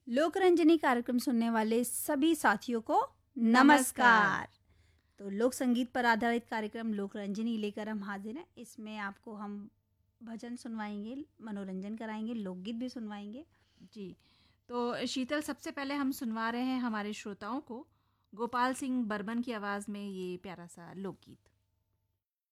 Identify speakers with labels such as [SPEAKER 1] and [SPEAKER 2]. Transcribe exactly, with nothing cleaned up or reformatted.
[SPEAKER 1] लोकरंजनी कार्यक्रम सुनने वाले सभी साथियों को नमस्कार। तो लोक संगीत पर आधारित कार्यक्रम लोकरंजनी लेकर हम हाजिर हैं। इसमें आपको हम भजन सुनवाएंगे, मनोरंजन कराएंगे, लोकगीत भी सुनवाएंगे।
[SPEAKER 2] जी, तो शीतल, सबसे पहले हम सुनवा रहे हैं हमारे श्रोताओं को गोपाल सिंह बर्मन की आवाज़ में ये प्यारा सा लोकगीत।